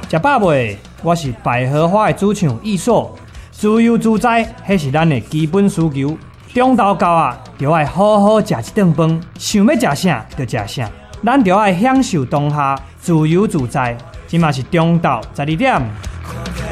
食饱未？我是百合花的主唱艺硕，自由自在，迄是咱的基本需求。中昼到啊，就爱好好食一顿饭，想要食啥就食啥，咱就爱享受当下，自由自在。即嘛是中昼12点。